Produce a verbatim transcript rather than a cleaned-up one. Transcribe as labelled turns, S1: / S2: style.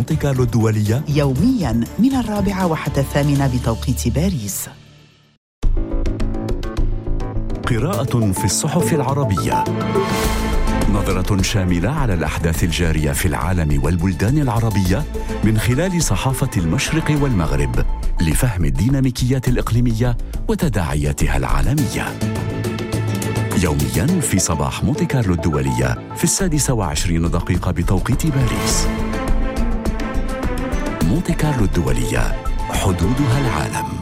S1: مونتي كارلو الدولية
S2: يومياً من الرابعة وحتى الثامنة بتوقيت باريس.
S1: قراءة في الصحف العربية، نظرة شاملة على الأحداث الجارية في العالم والبلدان العربية من خلال صحافة المشرق والمغرب لفهم الديناميكيات الإقليمية وتداعياتها العالمية. يومياً في صباح مونتي كارلو الدولية في السادسة وعشرين دقيقة بتوقيت باريس. مونتي كارلو الدولية، حدودها العالم.